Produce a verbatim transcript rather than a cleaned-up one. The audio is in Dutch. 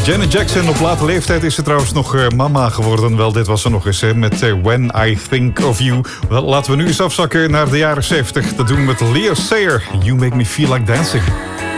Janet Jackson, op late leeftijd is ze trouwens nog uh, mama geworden. Wel, dit was ze nog eens hè, met uh, When I Think of You. Wel, laten we nu eens afzakken naar de jaren zeventig. Dat doen we met Leo Sayer. You Make Me Feel Like Dancing.